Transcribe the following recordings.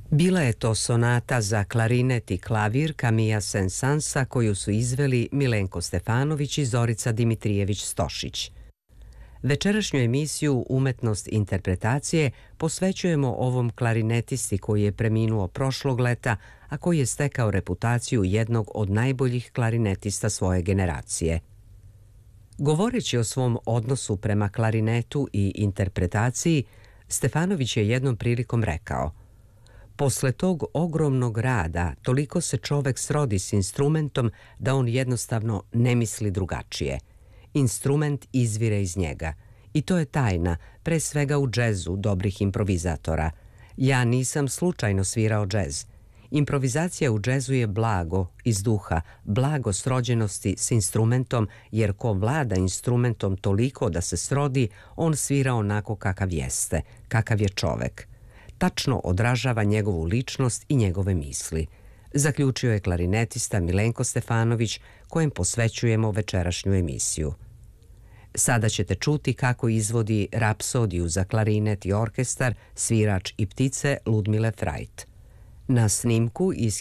Bila je to sonata za klarinet i klavir Camilla Saint-Saënsa koju su izveli Milenko Stefanović i Zorica Dimitrijević-Stošić. Večerašnju emisiju Umetnost interpretacije posvećujemo ovom klarinetisti koji je preminuo prošlog leta, a koji je stekao reputaciju jednog od najboljih klarinetista svoje generacije. Govoreći o svom odnosu prema klarinetu i interpretaciji, Stefanović je jednom prilikom rekao: "Posle tog ogromnog rada toliko se čovek srodi s instrumentom da on jednostavno ne misli drugačije. Instrument izvire iz njega. I to je tajna, pre svega u džezu dobrih improvizatora. Ja nisam slučajno svirao džez. Improvizacija u džezu je blago iz duha, blago srođenosti s instrumentom, jer ko vlada instrumentom toliko da se srodi, on svira onako kakav jeste, kakav je čovek. Tačno odražava njegovu ličnost i njegove misli", zaključio je klarinetista Milenko Stefanović, kojem posvećujemo večerašnju emisiju. Sada ćete čuti kako izvodi rapsodiju za klarinet i orkestar svirač i ptice Ludmile Frajt. Na snimku iz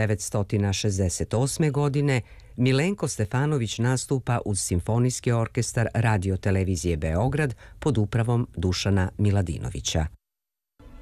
1968. godine Milenko Stefanović nastupa uz Simfonijski orkestar Radio televizije Beograd pod upravom Dušana Miladinovića.